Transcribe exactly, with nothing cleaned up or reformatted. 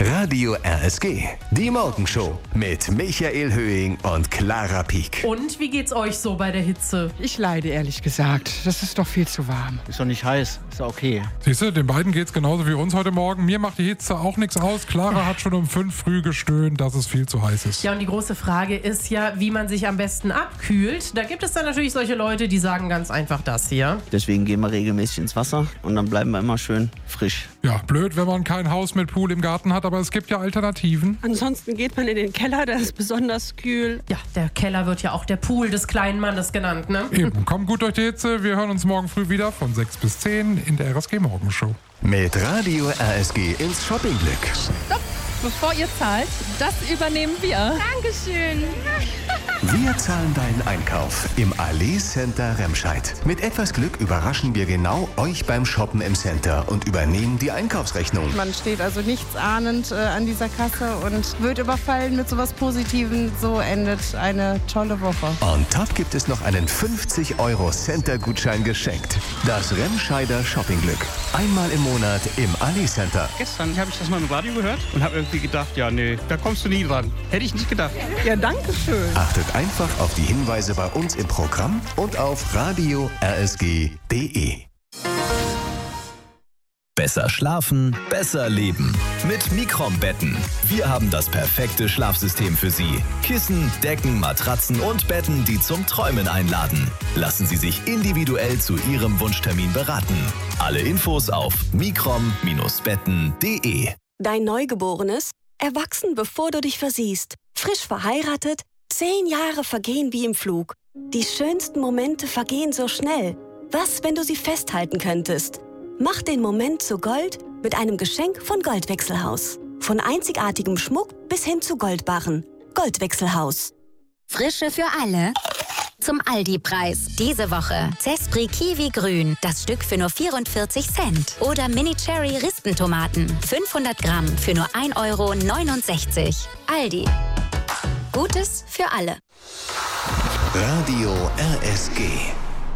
Radio R S G, die Morgenshow mit Michael Höhing und Clara Pieck. Und wie geht's euch so bei der Hitze? Ich leide, ehrlich gesagt. Das ist doch viel zu warm. Ist doch nicht heiß, ist ja okay. Siehst du, den beiden geht's genauso wie uns heute Morgen. Mir macht die Hitze auch nichts aus. Clara hat schon um fünf früh gestöhnt, dass es viel zu heiß ist. Ja, und die große Frage ist ja, wie man sich am besten abkühlt. Da gibt es dann natürlich solche Leute, die sagen ganz einfach das hier. Deswegen gehen wir regelmäßig ins Wasser und dann bleiben wir immer schön frisch. Ja, blöd, wenn man kein Haus mit Pool im Garten hat, aber es gibt ja Alternativen. Ansonsten geht man in den Keller, der ist besonders kühl. Ja, der Keller wird ja auch der Pool des kleinen Mannes genannt, ne? Eben, kommt gut durch die Hitze. Wir hören uns morgen früh wieder von sechs bis zehn in der R S G Morgenshow. Mit Radio R S G ins Shoppingglück. Stopp! Bevor ihr zahlt, das übernehmen wir. Dankeschön. Wir zahlen deinen Einkauf im Allee Center Remscheid. Mit etwas Glück überraschen wir genau euch beim Shoppen im Center und übernehmen die Einkaufsrechnung. Man steht also nichtsahnend äh, an dieser Kasse und wird überfallen mit sowas Positivem. So endet eine tolle Woche. On top gibt es noch einen fünfzig Euro Center-Gutschein geschenkt. Das Remscheider Shoppingglück. Einmal im Monat im Allee Center. Gestern habe ich das mal im Radio gehört und habe irgendwie gedacht, ja, nee, da kommst du nie dran. Hätte ich nicht gedacht. Ja, danke schön. Achtet einfach auf die Hinweise bei uns im Programm und auf radio r s g punkt d e. Besser schlafen, besser leben. Mit Microm-Betten. Wir haben das perfekte Schlafsystem für Sie. Kissen, Decken, Matratzen und Betten, die zum Träumen einladen. Lassen Sie sich individuell zu Ihrem Wunschtermin beraten. Alle Infos auf microm Bindestrich betten punkt d e. Dein Neugeborenes? Erwachsen, bevor du dich versiehst. Frisch verheiratet? Zehn Jahre vergehen wie im Flug. Die schönsten Momente vergehen so schnell. Was, wenn du sie festhalten könntest? Mach den Moment zu Gold mit einem Geschenk von Goldwechselhaus. Von einzigartigem Schmuck bis hin zu Goldbarren. Goldwechselhaus. Frische für alle. Zum Aldi-Preis. Diese Woche Zespri Kiwi Grün, das Stück für nur vierundvierzig Cent. Oder Mini Cherry Rispentomaten, fünfhundert Gramm für nur ein Euro neunundsechzig. Aldi. Gutes für alle. Radio R S G.